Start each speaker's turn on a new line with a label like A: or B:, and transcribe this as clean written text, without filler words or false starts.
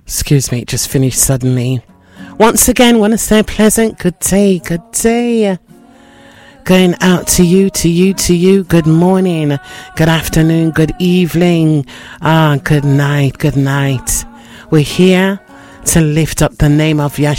A: Excuse me, it just finished suddenly. Once again, want to say pleasant good day, good day. Going out to you, good morning, good afternoon, good evening, good night. We're here to lift up the name of Yahshua.